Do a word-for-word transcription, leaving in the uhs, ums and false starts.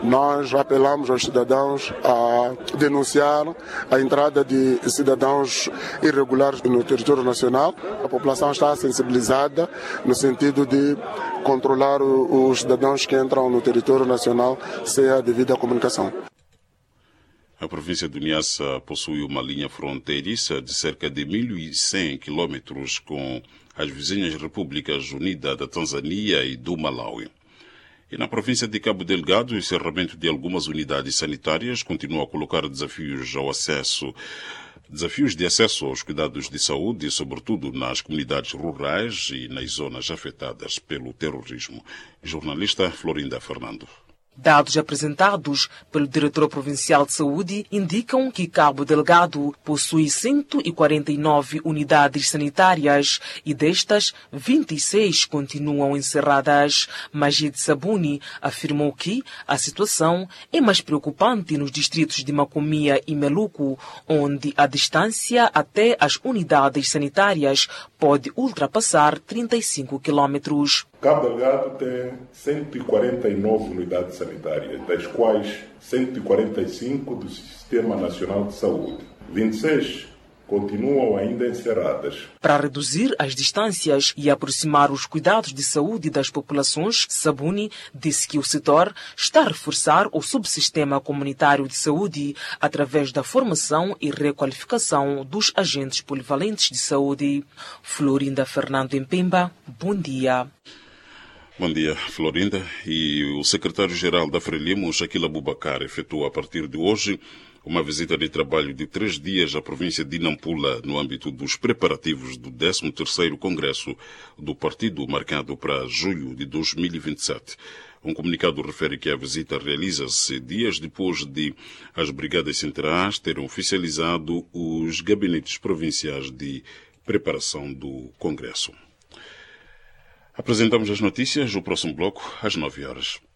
Nós apelamos aos cidadãos a denunciar a entrada de cidadãos irregulares no território nacional. A população está sensibilizada no sentido de controlar os cidadãos que entram no território nacional sem a devida comunicação. A província de Niassa possui uma linha fronteiriça de cerca de mil e cem quilômetros com as vizinhas Repúblicas Unidas da Tanzânia e do Malawi. E na província de Cabo Delgado, o encerramento de algumas unidades sanitárias continua a colocar desafios ao acesso, desafios de acesso aos cuidados de saúde, sobretudo nas comunidades rurais e nas zonas afetadas pelo terrorismo. Jornalista Florinda Fernando. Dados apresentados pelo Diretor Provincial de Saúde indicam que Cabo Delgado possui cento e quarenta e nove unidades sanitárias e destas, vinte e seis continuam encerradas. Majid Sabuni afirmou que a situação é mais preocupante nos distritos de Macomia e Meluco, onde a distância até as unidades sanitárias pode ultrapassar trinta e cinco quilômetros. Cabo Delgado tem cento e quarenta e nove unidades sanitárias, das quais cento e quarenta e cinco do Sistema Nacional de Saúde. vinte e seis continuam ainda encerradas. Para reduzir as distâncias e aproximar os cuidados de saúde das populações, Sabuni disse que o setor está a reforçar o subsistema comunitário de saúde através da formação e requalificação dos agentes polivalentes de saúde. Florinda Fernando em Pemba, bom dia. Bom dia, Florinda. E o secretário-geral da Frelimo, Shaquille Abubakar, efetuou a partir de hoje uma visita de trabalho de três dias à província de Nampula no âmbito dos preparativos do décimo terceiro Congresso do Partido, marcado para julho de dois mil e vinte e sete. Um comunicado refere que a visita realiza-se dias depois de as brigadas centrais terem oficializado os gabinetes provinciais de preparação do Congresso. Apresentamos as notícias, o próximo bloco, às nove horas.